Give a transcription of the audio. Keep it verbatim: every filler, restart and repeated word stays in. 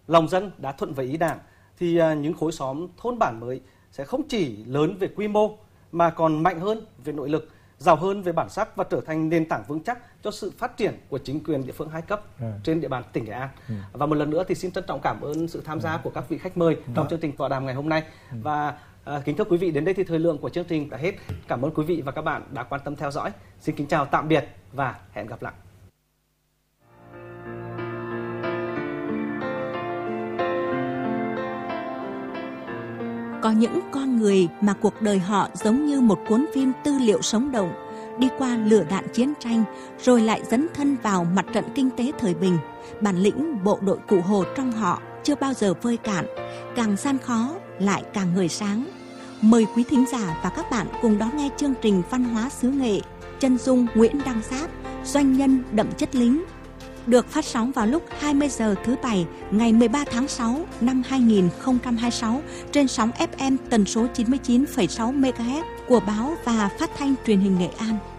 lòng dân đã thuận với ý Đảng, thì uh, những khối xóm thôn bản mới sẽ không chỉ lớn về quy mô mà còn mạnh hơn về nội lực, giàu hơn về bản sắc và trở thành nền tảng vững chắc cho sự phát triển của chính quyền địa phương hai cấp ừ. trên địa bàn tỉnh Nghệ An. Ừ. Và một lần nữa thì xin trân trọng cảm ơn sự tham gia ừ. của các vị khách mời ừ. trong chương trình tọa đàm ngày hôm nay. Ừ. Và à, kính thưa quý vị, đến đây thì thời lượng của chương trình đã hết. Cảm ơn quý vị và các bạn đã quan tâm theo dõi. Xin kính chào tạm biệt và hẹn gặp lại. Có những con người mà cuộc đời họ giống như một cuốn phim tư liệu sống động, đi qua lửa đạn chiến tranh, rồi lại dấn thân vào mặt trận kinh tế thời bình. Bản lĩnh bộ đội Cụ Hồ trong họ chưa bao giờ vơi cạn, càng gian khó lại càng ngời sáng. Mời quý thính giả và các bạn cùng đón nghe chương trình Văn hóa xứ Nghệ, chân dung Nguyễn Đăng Giáp, doanh nhân đậm chất lính, được phát sóng vào lúc hai mươi giờ thứ Bảy ngày mười ba tháng sáu năm hai nghìn không trăm hai mươi sáu trên sóng ép em tần số chín mươi chín phẩy sáu mê ga héc của báo và phát thanh truyền hình Nghệ An.